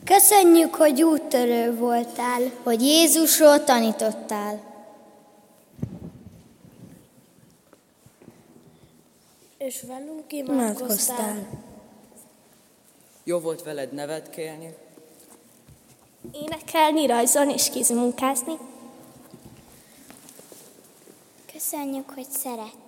Köszönjük, hogy úttörő voltál, hogy Jézusról tanítottál. És velünk imádkoztál. Jó volt veled nevetkélni. Énekelni, rajzolni és kézmunkázni. Köszönjük, hogy szerettél.